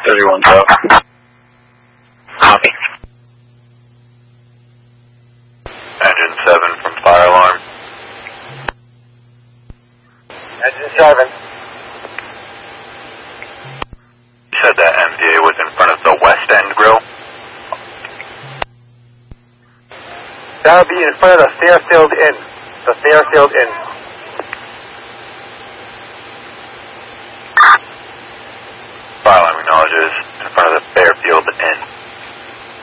Everyone's up. Copy. Engine 7 from fire alarm. Engine 7. You said that MDA was in front of the West End Grill? That would be in front of the Fairfield Inn. The Fairfield Inn.